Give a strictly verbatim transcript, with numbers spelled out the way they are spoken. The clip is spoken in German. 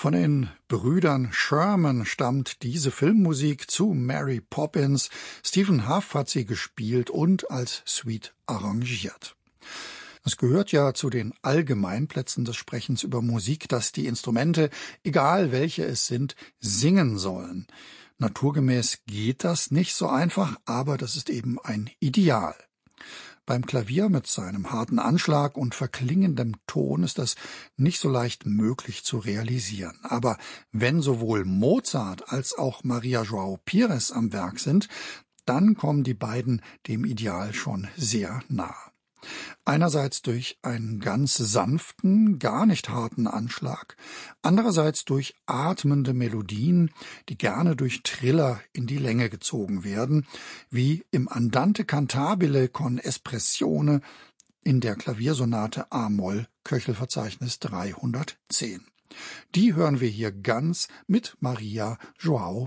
Von den Brüdern Sherman stammt diese Filmmusik zu Mary Poppins. Stephen Hough hat sie gespielt und als Suite arrangiert. Es gehört ja zu den Allgemeinplätzen des Sprechens über Musik, dass die Instrumente, egal welche es sind, singen sollen. Naturgemäß geht das nicht so einfach, aber das ist eben ein Ideal. Beim Klavier mit seinem harten Anschlag und verklingendem Ton ist das nicht so leicht möglich zu realisieren. Aber wenn sowohl Mozart als auch Maria João Pires am Werk sind, dann kommen die beiden dem Ideal schon sehr nahe. Einerseits durch einen ganz sanften, gar nicht harten Anschlag, andererseits durch atmende Melodien, die gerne durch Triller in die Länge gezogen werden, wie im Andante cantabile con espressione in der Klaviersonate a-Moll, Köchelverzeichnis dreihundertzehn. Die hören wir hier ganz mit Maria João